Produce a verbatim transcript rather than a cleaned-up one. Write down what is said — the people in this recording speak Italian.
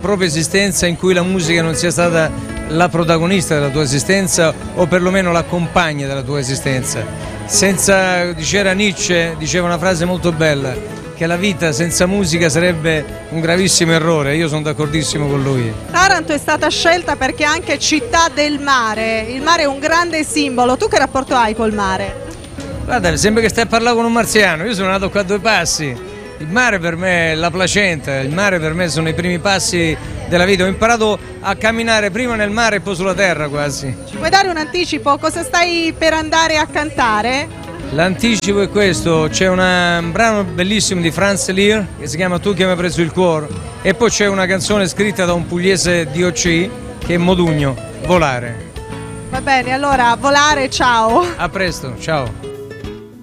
propria esistenza in cui la musica non sia stata la protagonista della tua esistenza o perlomeno la compagna della tua esistenza. Senza, diceva Nietzsche, diceva una frase molto bella, che la vita senza musica sarebbe un gravissimo errore. Io sono d'accordissimo con lui. Taranto è stata scelta perché è anche città del mare, il mare è un grande simbolo. Tu che rapporto hai col mare? Guarda, sembra che stai a parlare con un marziano, io sono nato qua a due passi. Il mare per me è la placenta, il mare per me sono i primi passi della vita. Ho imparato a camminare prima nel mare e poi sulla terra quasi. Ci puoi dare un anticipo? Cosa stai per andare a cantare? L'anticipo è questo, c'è una, un brano bellissimo di Franz Lear che si chiama Tu che mi hai preso il cuore e poi c'è una canzone scritta da un pugliese D O C che è Modugno, Volare. Va bene, allora volare, ciao! A presto, ciao!